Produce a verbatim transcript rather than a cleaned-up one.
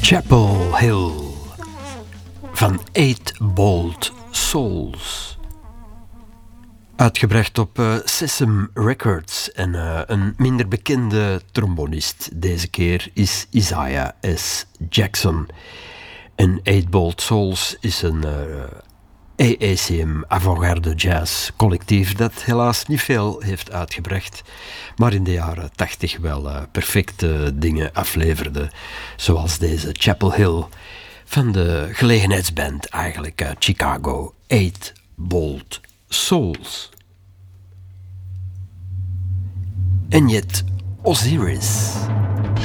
Chapel Hill van Eight Bold Souls. Uitgebracht op uh, Sesame Records en uh, een minder bekende trombonist deze keer is Isaiah S. Jackson. En Eight Bold Souls is een uh, A A C M avant-garde jazz collectief dat helaas niet veel heeft uitgebracht, maar in de jaren tachtig wel uh, perfecte dingen afleverde, zoals deze Chapel Hill van de gelegenheidsband eigenlijk uit Chicago, Eight Bold Souls. En yet Osiris.